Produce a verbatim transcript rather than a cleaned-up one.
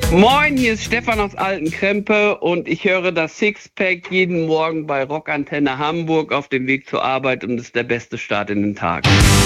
Moin, hier ist Stefan aus Altenkrempe und ich höre das Sixpack jeden Morgen bei Rockantenne Hamburg auf dem Weg zur Arbeit und es ist der beste Start in den Tag.